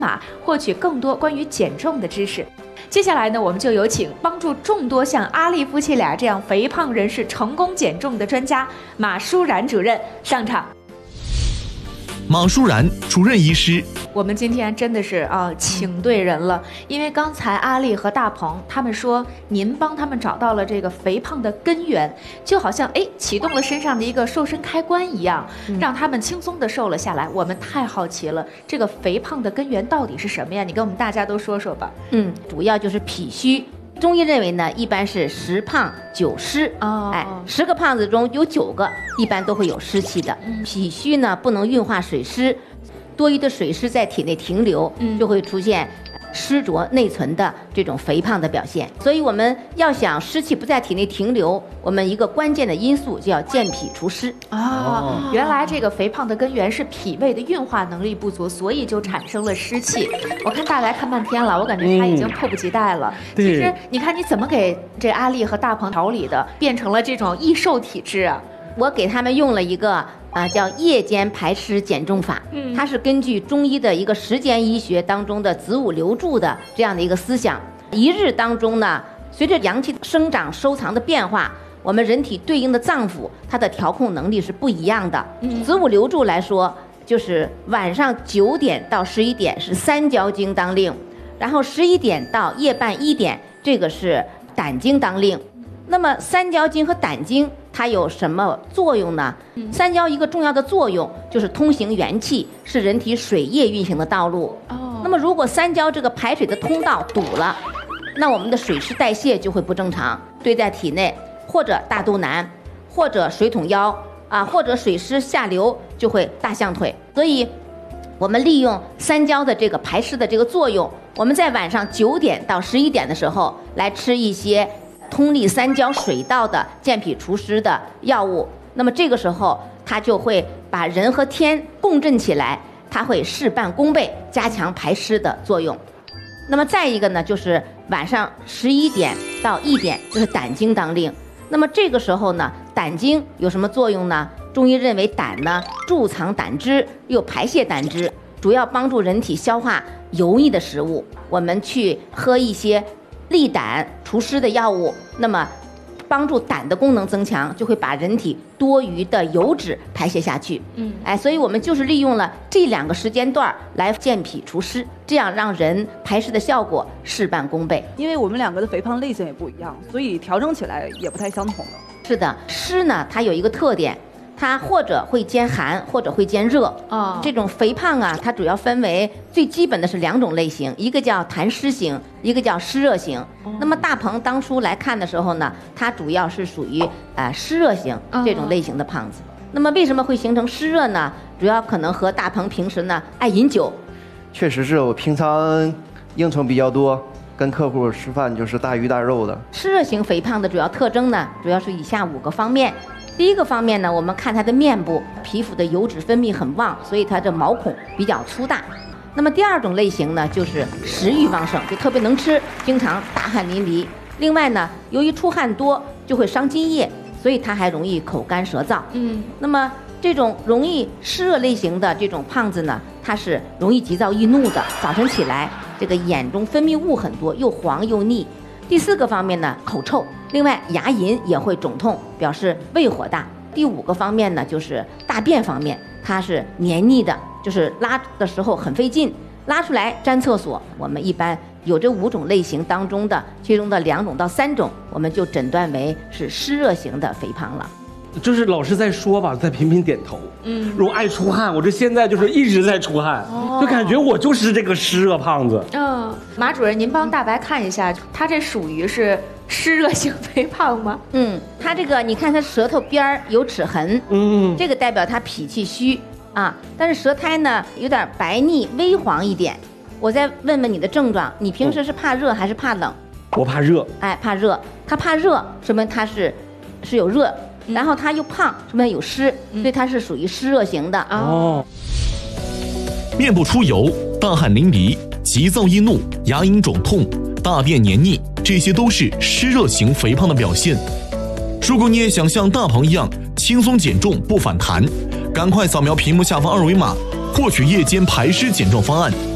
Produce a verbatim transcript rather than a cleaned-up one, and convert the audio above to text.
码，获取更多关于减重的知识。接下来呢，我们就有请帮助众多像阿丽夫妻俩这样肥胖人士成功减重的专家马舒然主任上场。 马舒然主任医师， 我们今天真的是啊、呃，请对人了，因为刚才阿丽和大鹏他们说，您帮他们找到了这个肥胖的根源，就好像哎启动了身上的一个瘦身开关一样，让他们轻松的瘦了下来。我们太好奇了，这个肥胖的根源到底是什么呀？你跟我们大家都说说吧。 嗯，主要就是脾虚。中医认为呢，一般是十胖九湿哦， 哎，十个胖子中有九个一般都会有湿气的。 嗯、 脾虚呢不能运化水湿，多余的水湿在体内停留， 嗯、 就会出现湿浊内存的这种肥胖的表现。所以我们要想湿气不在体内停留，我们一个关键的因素就要健脾除湿。 哦，原来这个肥胖的根源是脾胃的运化能力不足，所以就产生了湿气。我看大白看半天了，我感觉他已经迫不及待了。嗯、其实你看你怎么给这阿丽和大鹏调理的，变成了这种易瘦体质啊？ 我给他们用了一个啊叫夜间排湿减重法， 嗯， 它是根据中医的一个时间医学当中的子午流注的这样的一个思想。一日当中呢，随着阳气生长收藏的变化，我们人体对应的脏腑它的调控能力是不一样的。 嗯， 子午流注来说，就是晚上九点到十一点是三焦经当令，然后十一点到夜半一点这个是胆经当令。那么三焦经和胆经它有什么作用呢？三焦一个重要的作用就是通行元气，是人体水液运行的道路。 哦， 那么如果三焦这个排水的通道堵了，那我们的水湿代谢就会不正常，堆在体内，或者大肚腩，或者水桶腰啊，或者水湿下流就会大象腿。所以我们利用三焦的这个排湿的这个作用，我们在晚上九点到十一点的时候来吃一些通利三焦水道的健脾除湿的药物，那么这个时候它就会把人和天共振起来，它会事半功倍，加强排湿的作用。那么再一个呢，就是晚上十一点到一点，就是胆经当令。那么这个时候呢，胆经有什么作用呢？中医认为胆呢贮藏胆汁，又排泄胆汁，主要帮助人体消化油腻的食物。我们去喝一些利胆除湿的药物，那么帮助胆的功能增强，就会把人体多余的油脂排泄下去。 嗯， 哎，所以我们就是利用了这两个时间段来健脾除湿，这样让人排湿的效果事半功倍。 因为我们两个的肥胖类型也不一样，所以调整起来也不太相同了。 是的，湿呢它有一个特点，它或者会兼寒，或者会兼热。 哦， 这种肥胖啊，它主要分为最基本的是两种类型，一个叫痰湿型，一个叫湿热型。哦，那么大鹏当初来看的时候呢，它主要是属于呃湿热型这种类型的胖子。哦，那么为什么会形成湿热呢？主要可能和大鹏平时呢爱饮酒。 确实是我平常应酬比较多，跟客户吃饭就是大鱼大肉的。 湿热型肥胖的主要特征呢，主要是以下五个方面。第一个方面呢，我们看它的面部皮肤的油脂分泌很旺，所以它的毛孔比较粗大。那么第二种类型呢，就是食欲旺盛，就特别能吃，经常大汗淋漓。另外呢，由于出汗多就会伤津液，所以它还容易口干舌燥。 嗯， 那么这种容易湿热类型的这种胖子呢，它是容易急躁易怒的，早晨起来这个眼中分泌物很多，又黄又腻。第四个方面呢，口臭，另外牙龈也会肿痛，表示胃火大。第五个方面呢，就是大便方面，它是黏腻的，就是拉的时候很费劲，拉出来粘厕所。我们一般有这五种类型当中的其中的两种到三种，我们就诊断为是湿热型的肥胖了。 就是老师在说吧，在频频点头。嗯，如果爱出汗，我这现在就是一直在出汗，哦，就感觉我就是这个湿热胖子。 嗯，哦，马主任，您帮大白看一下，他这属于是湿热型肥胖吗？ 嗯，他这个你看他舌头边儿有齿痕， 嗯， 这个代表他脾气虚啊。但是舌苔呢有点白腻微黄一点。我再问问你的症状，你平时是怕热还是怕冷？ 我怕热。 哎，怕热。他怕热，说明他是是有热。然后他又胖，说明有湿，所以他是属于湿热型的。 哦， 面部出油、大汗淋漓、急躁易怒、牙龈肿痛、大便黏腻，这些都是湿热型肥胖的表现。如果你也想像大鹏一样轻松减重不反弹，赶快扫描屏幕下方二维码，获取夜间排湿减重方案。